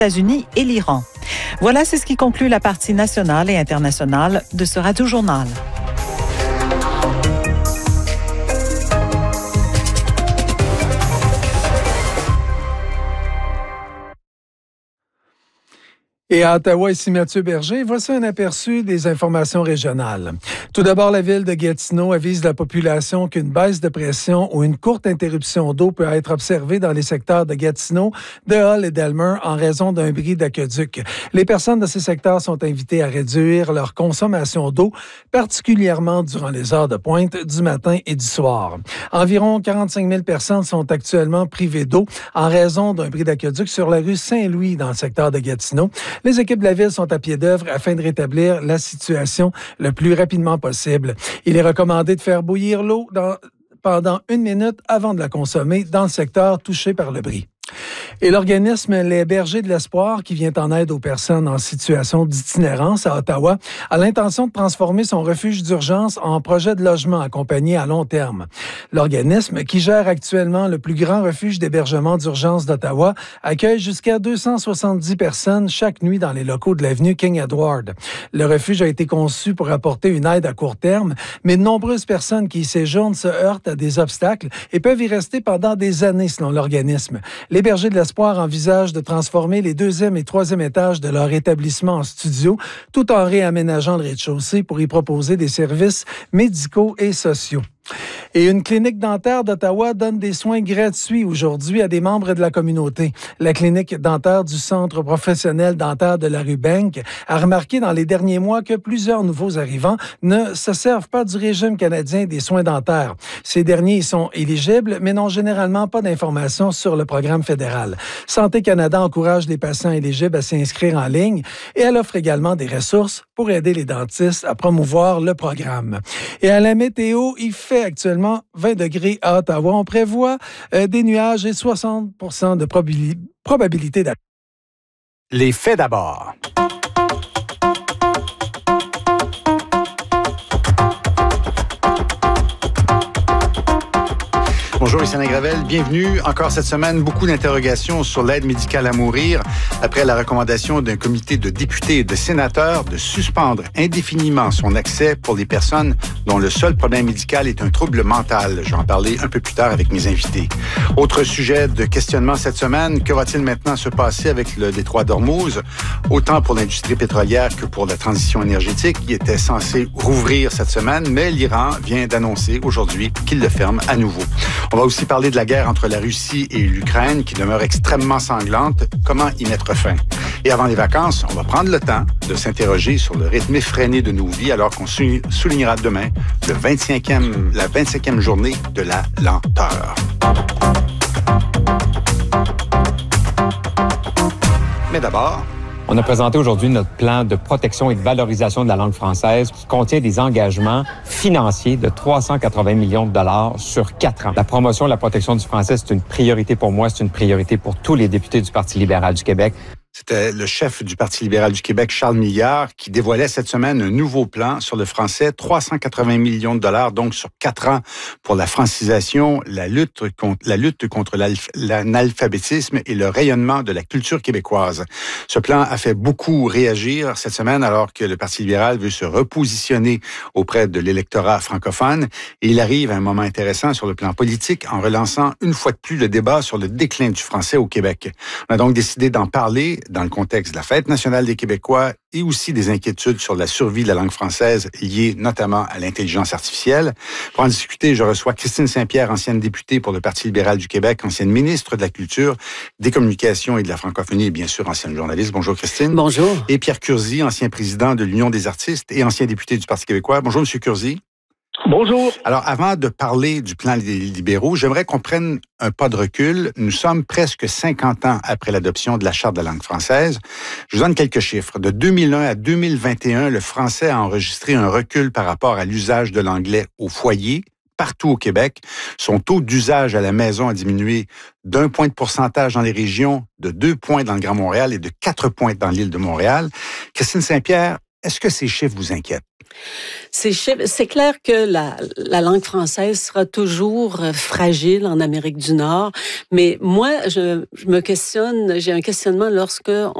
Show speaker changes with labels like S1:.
S1: États-Unis et l'Iran. Voilà, c'est ce qui conclut la partie nationale et internationale de ce Radio-Journal.
S2: Et à Ottawa, ici Mathieu Berger, voici un aperçu des informations régionales. Tout d'abord, la ville de Gatineau avise la population qu'une baisse de pression ou une courte interruption d'eau peut être observée dans les secteurs de Gatineau, de Hull et d'Elmer en raison d'un bris d'aqueduc. Les personnes de ces secteurs sont invitées à réduire leur consommation d'eau, particulièrement durant les heures de pointe du matin et du soir. Environ 45 000 personnes sont actuellement privées d'eau en raison d'un bris d'aqueduc sur la rue Saint-Louis dans le secteur de Gatineau. Les équipes de la ville sont à pied d'œuvre afin de rétablir la situation le plus rapidement possible. Il est recommandé de faire bouillir l'eau pendant 1 minute avant de la consommer dans le secteur touché par le bris. Et l'organisme Les Bergers de l'Espoir, qui vient en aide aux personnes en situation d'itinérance à Ottawa, a l'intention de transformer son refuge d'urgence en projet de logement accompagné à long terme. L'organisme, qui gère actuellement le plus grand refuge d'hébergement d'urgence d'Ottawa, accueille jusqu'à 270 personnes chaque nuit dans les locaux de l'avenue King Edward. Le refuge a été conçu pour apporter une aide à court terme, mais de nombreuses personnes qui y séjournent se heurtent à des obstacles et peuvent y rester pendant des années selon l'organisme. Les Bergers de l'Espoir envisagent de transformer les 2e et 3e étages de leur établissement en studio, tout en réaménageant le rez-de-chaussée pour y proposer des services médicaux et sociaux. Et une clinique dentaire d'Ottawa donne des soins gratuits aujourd'hui à des membres de la communauté. La clinique dentaire du Centre professionnel dentaire de la rue Bank a remarqué dans les derniers mois que plusieurs nouveaux arrivants ne se servent pas du régime canadien des soins dentaires. Ces derniers y sont éligibles, mais n'ont généralement pas d'informations sur le programme fédéral. Santé Canada encourage les patients éligibles à s'inscrire en ligne et elle offre également des ressources pour aider les dentistes à promouvoir le programme. Et à la météo, il fait actuellement 20 degrés à Ottawa. On prévoit des nuages et 60 % de probabilité d'averse.
S3: Les faits d'abord. Bonjour, ici Alain Gravel. Bienvenue. Encore cette semaine, beaucoup d'interrogations sur l'aide médicale à mourir après la recommandation d'un comité de députés et de sénateurs de suspendre indéfiniment son accès pour les personnes dont le seul problème médical est un trouble mental. Je vais en parler un peu plus tard avec mes invités. Autre sujet de questionnement cette semaine, que va-t-il maintenant se passer avec le détroit d'Ormuz, autant pour l'industrie pétrolière que pour la transition énergétique qui était censée rouvrir cette semaine, mais l'Iran vient d'annoncer aujourd'hui qu'il le ferme à nouveau. On va aussi parler de la guerre entre la Russie et l'Ukraine qui demeure extrêmement sanglante. Comment y mettre fin? Et avant les vacances, on va prendre le temps de s'interroger sur le rythme effréné de nos vies alors qu'on soulignera demain la 25e journée de la lenteur. Mais d'abord,
S4: on a présenté aujourd'hui notre plan de protection et de valorisation de la langue française qui contient des engagements financiers de 380 millions de dollars sur 4 ans. La promotion et la protection du français, c'est une priorité pour moi, c'est une priorité pour tous les députés du Parti libéral du Québec.
S3: C'était le chef du Parti libéral du Québec, Charles Milliard, qui dévoilait cette semaine un nouveau plan sur le français, 380 millions de dollars, donc sur 4 ans, pour la francisation, la lutte contre l'analphabétisme et le rayonnement de la culture québécoise. Ce plan a fait beaucoup réagir cette semaine alors que le Parti libéral veut se repositionner auprès de l'électorat francophone. Et il arrive à un moment intéressant sur le plan politique en relançant une fois de plus le débat sur le déclin du français au Québec. On a donc décidé d'en parler dans le contexte de la Fête nationale des Québécois et aussi des inquiétudes sur la survie de la langue française liées notamment à l'intelligence artificielle. Pour en discuter, je reçois Christine Saint-Pierre, ancienne députée pour le Parti libéral du Québec, ancienne ministre de la Culture, des Communications et de la francophonie et bien sûr ancienne journaliste. Bonjour Christine.
S5: Bonjour.
S3: Et Pierre Curzi, ancien président de l'Union des artistes et ancien député du Parti québécois. Bonjour Monsieur Curzi.
S5: Bonjour.
S3: Alors, avant de parler du plan des libéraux, j'aimerais qu'on prenne un pas de recul. Nous sommes presque 50 ans après l'adoption de la Charte de la langue française. Je vous donne quelques chiffres. De 2001 à 2021, le français a enregistré un recul par rapport à l'usage de l'anglais au foyer, partout au Québec. Son taux d'usage à la maison a diminué d'1 point de pourcentage dans les régions, de 2 points dans le Grand Montréal et de 4 points dans l'île de Montréal. Christine Saint-Pierre, est-ce que ces chiffres vous inquiètent?
S5: C'est clair que la langue française sera toujours fragile en Amérique du Nord, mais moi, je me questionne, j'ai un questionnement lorsque